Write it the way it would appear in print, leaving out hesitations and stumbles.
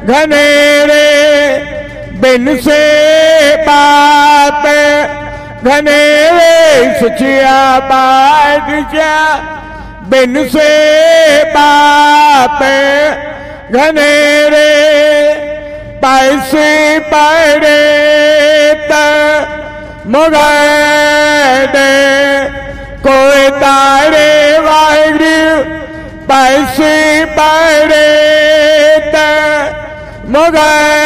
घनेरे बिन से बात घनेरे सचिया बादशाह बिन से बात घनेरे पैसे पड़े त मुगैदे कोई तारे वागरू पैसे पड़े त मुगैदे